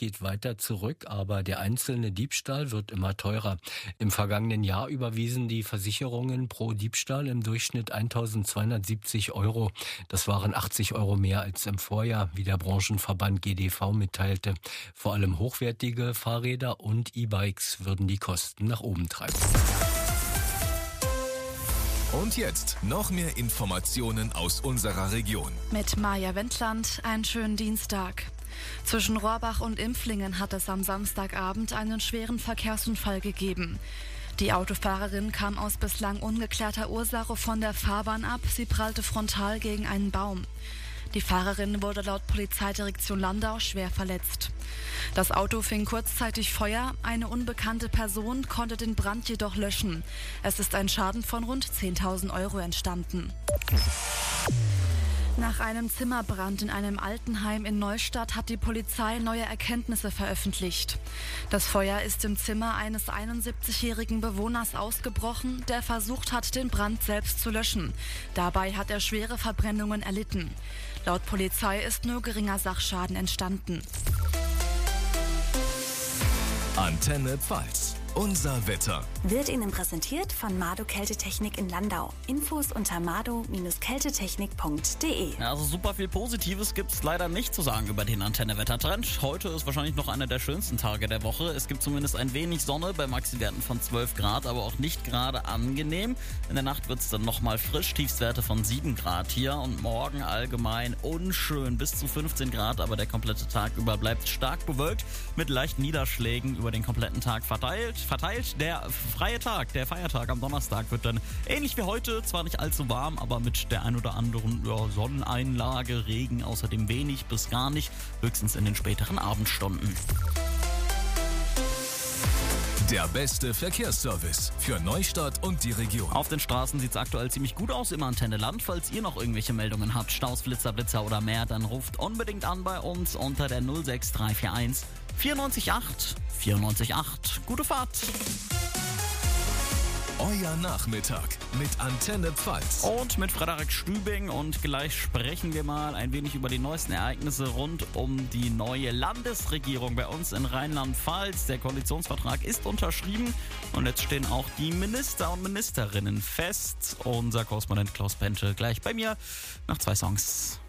geht weiter zurück, aber der einzelne Diebstahl wird immer teurer. Im vergangenen Jahr überwiesen die Versicherungen pro Diebstahl im Durchschnitt 1.270 €. Das waren 80 € mehr als im Vorjahr, wie der Branchenverband GDV mitteilte. Vor allem hochwertige Fahrräder und E-Bikes würden die Kosten nach oben treiben. Und jetzt noch mehr Informationen aus unserer Region. Mit Maja Wendland, einen schönen Dienstag. Zwischen Rohrbach und Impflingen hat es am Samstagabend einen schweren Verkehrsunfall gegeben. Die Autofahrerin kam aus bislang ungeklärter Ursache von der Fahrbahn ab. Sie prallte frontal gegen einen Baum. Die Fahrerin wurde laut Polizeidirektion Landau schwer verletzt. Das Auto fing kurzzeitig Feuer. Eine unbekannte Person konnte den Brand jedoch löschen. Es ist ein Schaden von rund 10.000 € entstanden. Nach einem Zimmerbrand in einem Altenheim in Neustadt hat die Polizei neue Erkenntnisse veröffentlicht. Das Feuer ist im Zimmer eines 71-jährigen Bewohners ausgebrochen, der versucht hat, den Brand selbst zu löschen. Dabei hat er schwere Verbrennungen erlitten. Laut Polizei ist nur geringer Sachschaden entstanden. Antenne Pfalz. Unser Wetter wird Ihnen präsentiert von Mado Kältetechnik in Landau. Infos unter mado-kältetechnik.de. Ja, also super viel Positives gibt's leider nicht zu sagen über den Antenne-Wettertrend. Heute ist wahrscheinlich noch einer der schönsten Tage der Woche. Es gibt zumindest ein wenig Sonne bei Maxi-Werten von 12 Grad, aber auch nicht gerade angenehm. In der Nacht wird's dann nochmal frisch, Tiefstwerte von 7 Grad hier und morgen allgemein unschön bis zu 15 Grad, aber der komplette Tag über bleibt stark bewölkt mit leichten Niederschlägen über den kompletten Tag verteilt. Der freie Tag, der Feiertag am Donnerstag wird dann ähnlich wie heute, zwar nicht allzu warm, aber mit der ein oder anderen Sonneneinlage, Regen außerdem wenig bis gar nicht, höchstens in den späteren Abendstunden. Der beste Verkehrsservice für Neustadt und die Region. Auf den Straßen sieht es aktuell ziemlich gut aus im Antenne Land. Falls ihr noch irgendwelche Meldungen habt, Staus, Blitzer oder mehr, dann ruft unbedingt an bei uns unter der 06341 94 8. Gute Fahrt! Euer Nachmittag mit Antenne Pfalz. Und mit Frederik Stübing, und gleich sprechen wir mal ein wenig über die neuesten Ereignisse rund um die neue Landesregierung bei uns in Rheinland-Pfalz. Der Koalitionsvertrag ist unterschrieben und jetzt stehen auch die Minister und Ministerinnen fest. Unser Korrespondent Klaus Bente gleich bei mir nach 2 Songs.